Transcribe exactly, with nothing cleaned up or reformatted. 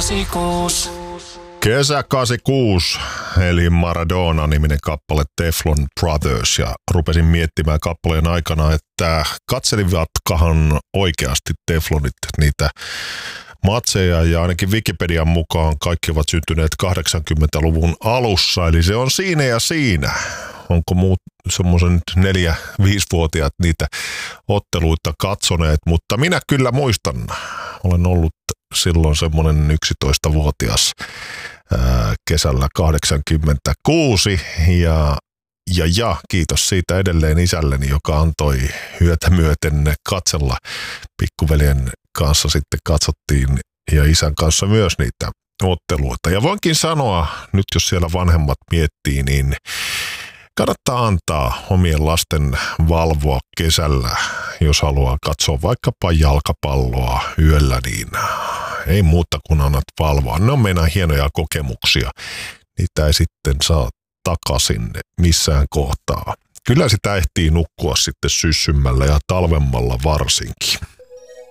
Kesä kahdeksankymmentäkuusi, eli Maradona-niminen kappale Teflon Brothers, ja rupesin miettimään kappaleen aikana, että katselivatkahan oikeasti Teflonit niitä matseja, ja ainakin Wikipedian mukaan kaikki ovat syntyneet kahdeksankymmentäluvun alussa, eli se on siinä ja siinä. Onko muut semmoisen neljä viisivuotiaat niitä otteluita katsoneet, mutta minä kyllä muistan. Olen ollut silloin semmoinen yksitoistavuotias ää, kesällä kahdeksankymmentäkuusi ja, ja, ja kiitos siitä edelleen isälleni, joka antoi yötä myöten katsella. Pikkuveljen kanssa sitten katsottiin ja isän kanssa myös niitä otteluita. Ja voinkin sanoa, nyt jos siellä vanhemmat miettii, niin kannattaa antaa omien lasten valvoa kesällä, jos haluaa katsoa vaikkapa jalkapalloa yöllä, niin ei muuta kuin annat valvoa. Ne on meidän hienoja kokemuksia. Niitä ei sitten saa takaisin missään kohtaa. Kyllä sitä ehtii nukkua sitten syssymmällä ja talvemmalla varsinkin.